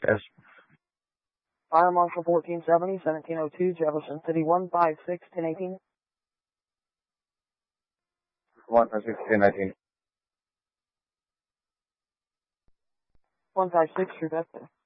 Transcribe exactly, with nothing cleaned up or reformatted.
Yes. Fire Marshal fourteen seventy, seventeen oh two, Jefferson City, one five six, ten eighteen. one five six, ten nineteen. one five six, True Vector.